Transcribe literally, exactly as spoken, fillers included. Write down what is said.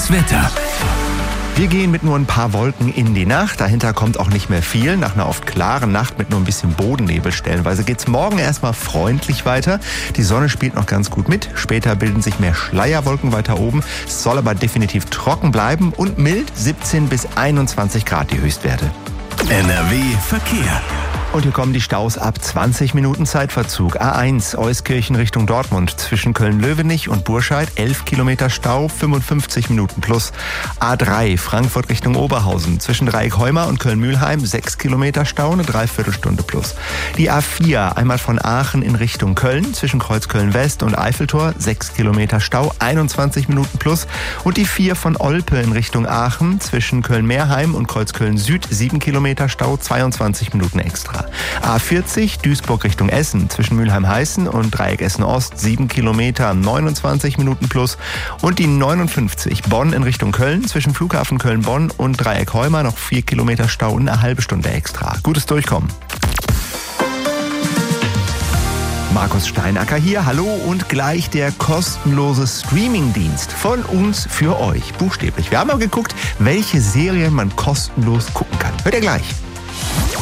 Das Wetter. Wir gehen mit nur ein paar Wolken in die Nacht. Dahinter kommt auch nicht mehr viel. Nach einer oft klaren Nacht mit nur ein bisschen Bodennebel stellenweise geht's morgen erstmal freundlich weiter. Die Sonne spielt noch ganz gut mit. Später bilden sich mehr Schleierwolken weiter oben. Es soll aber definitiv trocken bleiben und mild, siebzehn bis einundzwanzig Grad die Höchstwerte. N R W Verkehr. Und hier kommen die Staus ab zwanzig Minuten Zeitverzug. A eins Euskirchen Richtung Dortmund zwischen Köln-Löwenich und Burscheid elf Kilometer Stau, fünfundfünfzig Minuten plus. A drei Frankfurt Richtung Oberhausen zwischen Dreieck-Heumar und Köln-Mühlheim sechs Kilometer Stau, eine Dreiviertelstunde plus. Die A vier einmal von Aachen in Richtung Köln zwischen Kreuzköln-West und Eiffeltor sechs Kilometer Stau, einundzwanzig Minuten plus. Und die vier von Olpe in Richtung Aachen zwischen Köln-Meerheim und Kreuzköln-Süd sieben Kilometer Stau, zweiundzwanzig Minuten extra. A vierzig Duisburg Richtung Essen zwischen Mülheim-Heißen und Dreieck Essen-Ost sieben Kilometer, neunundzwanzig Minuten plus. Und die neunundfünfzig Bonn in Richtung Köln zwischen Flughafen Köln-Bonn und Dreieck Heumar noch vier Kilometer Stau und eine halbe Stunde extra. Gutes Durchkommen. Markus Steinacker hier, hallo und gleich der kostenlose Streamingdienst von uns für euch, buchstäblich. Wir haben mal geguckt, welche Serien man kostenlos gucken kann. Hört ihr gleich.